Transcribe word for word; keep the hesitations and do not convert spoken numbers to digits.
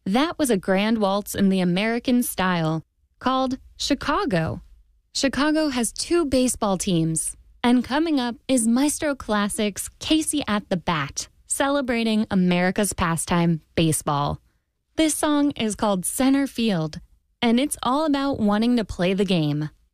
That was a grand waltz in the American style called Chicago. Chicago has two baseball teams, and coming up is Maestro Classic's Casey at the Bat, celebrating America's pastime, baseball. This song is called Center Field, and it's all about wanting to play the game.